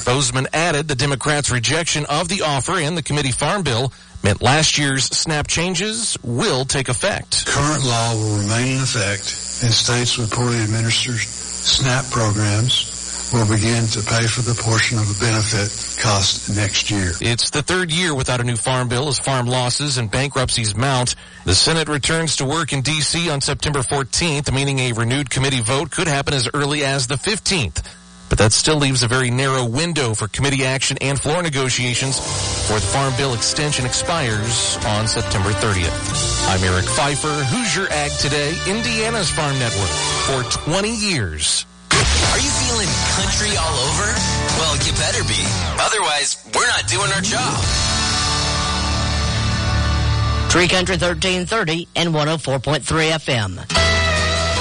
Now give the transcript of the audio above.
Bozeman added the Democrats' rejection of the offer and the committee farm bill meant last year's SNAP changes will take effect. Current law will remain in effect, and states with poorly administered SNAP programs will begin to pay for the portion of the benefit cost next year. It's the third year without a new farm bill as farm losses and bankruptcies mount. The Senate returns to work in D.C. on September 14th, meaning a renewed committee vote could happen as early as the 15th. But that still leaves a very narrow window for committee action and floor negotiations before the farm bill extension expires on September 30th. I'm Eric Pfeiffer, Hoosier Ag Today, Indiana's Farm Network, for 20 years. Are you feeling country all over? Well, you better be. Otherwise, we're not doing our job. Tree Country 1330 and 104.3 FM.